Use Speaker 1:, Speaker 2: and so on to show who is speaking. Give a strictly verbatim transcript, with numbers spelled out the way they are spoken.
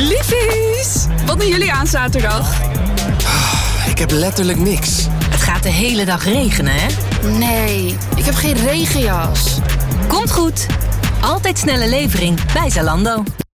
Speaker 1: Liefies, wat doen jullie aan zaterdag?
Speaker 2: Ik heb letterlijk niks.
Speaker 3: Het gaat de hele dag regenen, hè?
Speaker 1: Nee, ik heb geen regenjas.
Speaker 3: Komt goed. Altijd snelle levering bij Zalando.